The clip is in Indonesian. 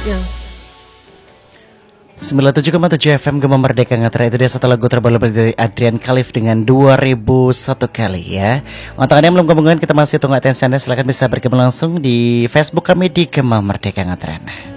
97,7 FM Gema Merdeka Ngetra. Itu dia satu lagu terbaru dari Adrian Khalif dengan 2001 kali ya. Untuk Anda yang belum gabungan, kita masih tunggu atensi Anda. Silahkan bisa bergabung langsung di Facebook kami di Gema Merdeka Ngetra.